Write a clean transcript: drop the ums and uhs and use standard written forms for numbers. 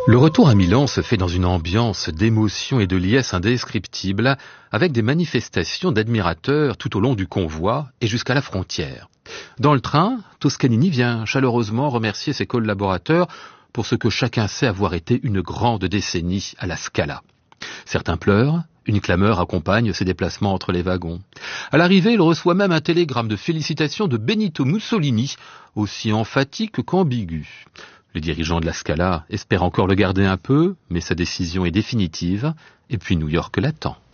Le retour à Milan se fait dans une ambiance d'émotion et de liesse indescriptible, avec des manifestations d'admirateurs tout au long du convoi et jusqu'à la frontière. Dans le train, Toscanini vient chaleureusement remercier ses collaborateurs pour ce que chacun sait avoir été une grande décennie à la Scala. Certains pleurent, une clameur accompagne ses déplacements entre les wagons. À l'arrivée, il reçoit même un télégramme de félicitations de Benito Mussolini, aussi emphatique qu'ambigu. Le dirigeant de la Scala espère encore le garder un peu, mais sa décision est définitive, et puis New York l'attend.